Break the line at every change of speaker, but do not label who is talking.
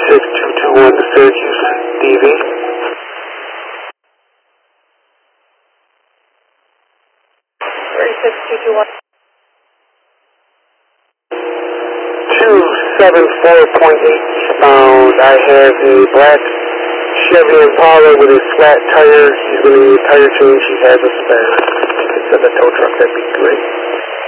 36221 to Syracuse, DV.
36221.
274.8 eastbound. I have a black Chevy Impala with a flat tire. He's going to need a tire change. He has a spare. If you could send a tow truck, that'd be great.